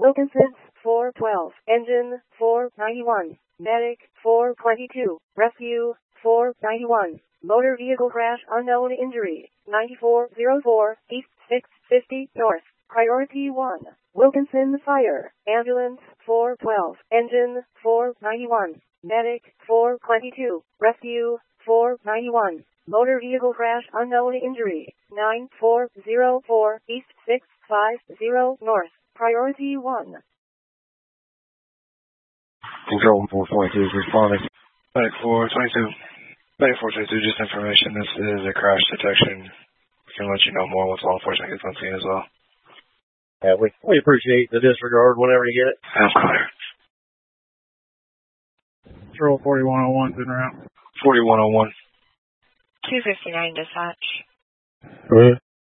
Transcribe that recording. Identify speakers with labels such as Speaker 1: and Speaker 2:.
Speaker 1: Wilkinson 412, engine 491, medic 422, rescue 491, motor vehicle crash unknown injury 9404, east 650 north, priority 1. Wilkinson fire, ambulance 412, engine 491, medic 422, rescue 491, motor vehicle crash unknown injury 9404, east 650 north, priority 1.
Speaker 2: Control 422 is responding.
Speaker 3: 9422. 9422, just information. This is a crash detection. We can let you know more once law enforcement gets on scene as well.
Speaker 2: Yeah, we appreciate the disregard whenever you get it.
Speaker 3: I'm clear.
Speaker 4: Control 4101's en route.
Speaker 3: 4101.
Speaker 5: 259 dispatch.
Speaker 2: Go ahead.